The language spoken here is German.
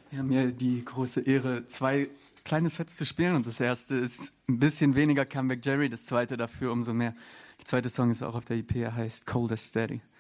Wir haben ja die große Ehre, 2 kleine Sets zu spielen. Und das erste ist ein bisschen weniger Comeback Jerry, das zweite dafür umso mehr. Der zweite Song ist auch auf der EP, er heißt Cold as Steady.